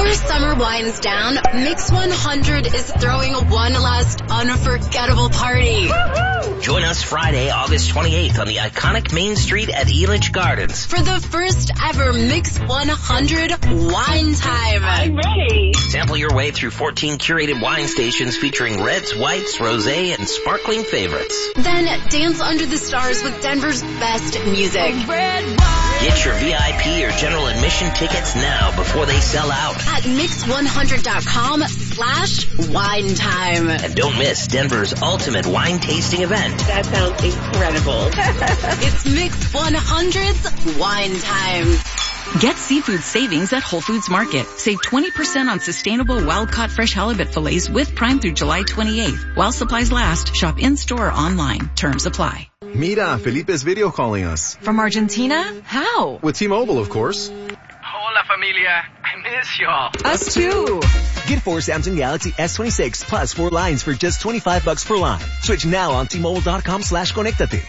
Before summer winds down, Mix 100 is throwing one last unforgettable party. Join us Friday, August 28th on the iconic Main Street at Elitch Gardens for the first ever Mix 100 Wine Time. I'm ready. Sample your way through 14 curated wine stations featuring reds, whites, rosé, and sparkling favorites. Then dance under the stars with Denver's best music. Get your VIP or general admission tickets now before they sell out at mix100.com/wine time. And don't miss Denver's ultimate wine tasting event. That sounds incredible. It's Mix 100's Wine Time. Get seafood savings at Whole Foods Market. Save 20% on sustainable wild-caught fresh halibut fillets with Prime through July 28th. While supplies last, shop in-store or online. Terms apply. Mira, Felipe's video calling us. From Argentina? How? With T-Mobile, of course. Hola, familia. I miss y'all. Us too. Get 4 Samsung Galaxy S26 plus 4 lines for just $25 per line. Switch now on T-Mobile.com/conectate.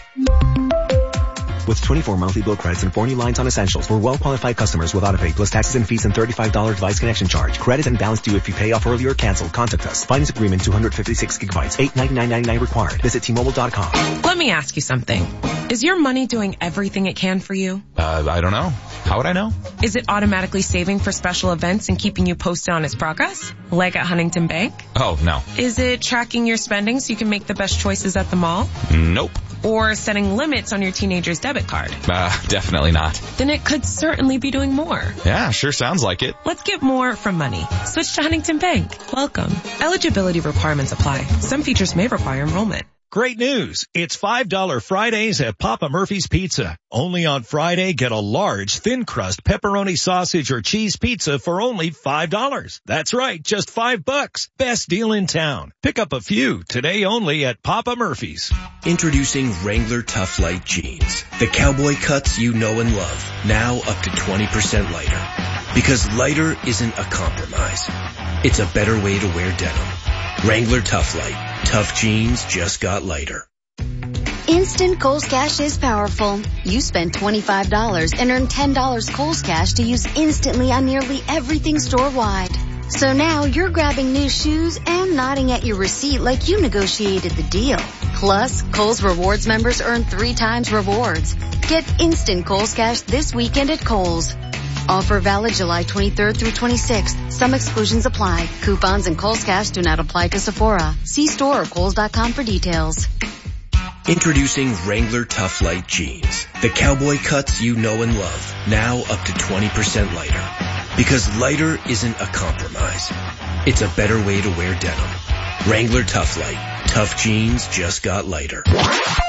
With 24 monthly bill credits and 4 new lines on essentials for well-qualified customers with autopay plus taxes and fees and $35 device connection charge. Credit and balance due if you pay off early or cancel. Contact us. Finance agreement 256 gigabytes. $899.99 required. Visit T-Mobile.com. Let me ask you something. Is your money doing everything it can for you? I don't know. How would I know? Is it automatically saving for special events and keeping you posted on its progress? Like at Huntington Bank? Oh, no. Is it tracking your spending so you can make the best choices at the mall? Nope. Or setting limits on your teenager's debit card? Definitely not. Then it could certainly be doing more. Yeah, sure sounds like it. Let's get more from money. Switch to Huntington Bank. Welcome. Eligibility requirements apply. Some features may require enrollment. Great news. It's $5 Fridays at Papa Murphy's Pizza. Only on Friday, get a large thin crust pepperoni sausage or cheese pizza for only $5. That's right, just $5. Best deal in town. Pick up a few today only at Papa Murphy's. Introducing Wrangler Tough Light Jeans. The cowboy cuts you know and love. Now up to 20% lighter. Because lighter isn't a compromise. It's a better way to wear denim. Wrangler Tough Light. Tough jeans just got lighter. Instant Kohl's Cash is powerful. You spend $25 and earn $10 Kohl's Cash to use instantly on nearly everything store-wide. So now you're grabbing new shoes and nodding at your receipt like you negotiated the deal. Plus, Kohl's Rewards members earn 3 times rewards. Get instant Kohl's Cash this weekend at Kohl's. Offer valid July 23rd through 26th. Some exclusions apply. Coupons and Kohl's Cash do not apply to Sephora. See store or Kohls.com for details. Introducing Wrangler Tough Light Jeans. The cowboy cuts you know and love. Now up to 20% lighter. Because lighter isn't a compromise. It's a better way to wear denim. Wrangler Tough Light. Tough jeans just got lighter.